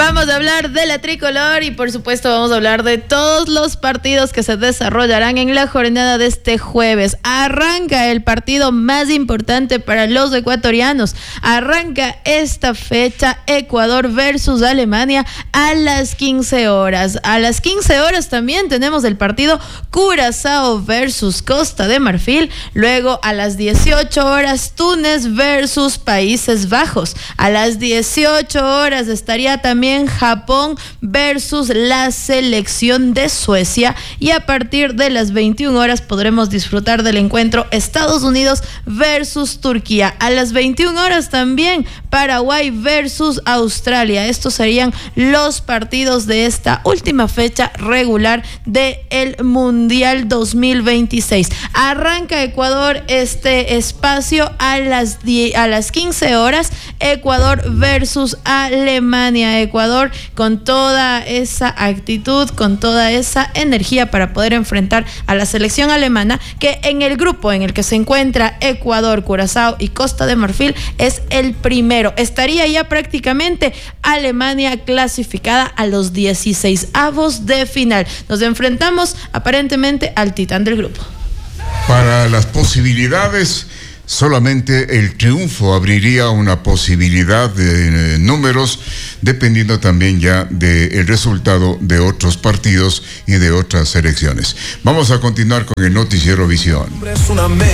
Vamos a hablar de la tricolor y por supuesto vamos a hablar de todos los partidos que se desarrollarán en la jornada de este jueves. Arranca el partido más importante para los ecuatorianos. Arranca esta fecha Ecuador versus Alemania a las 15 horas. A las 15 horas también tenemos el partido Curazao versus Costa de Marfil. Luego a las 18 horas Túnez versus Países Bajos. A las 18 horas estaría también Japón versus la selección de Suecia, y a partir de las 21 horas podremos disfrutar del encuentro Estados Unidos versus Turquía. A las 21 horas también Paraguay versus Australia. Estos serían los partidos de esta última fecha regular del Mundial 2026. Arranca Ecuador este espacio a las 15 horas, Ecuador versus Alemania. Ecuador con toda esa actitud, con toda esa energía para poder enfrentar a la selección alemana, que en el grupo en el que se encuentra Ecuador, Curazao y Costa de Marfil es el primero. Estaría ya prácticamente Alemania clasificada a los 16avos de final. Nos enfrentamos aparentemente al titán del grupo. Para las posibilidades, solamente el triunfo abriría una posibilidad de números, dependiendo también ya del resultado de otros partidos y de otras selecciones. Vamos a continuar con el Noticiero Visión.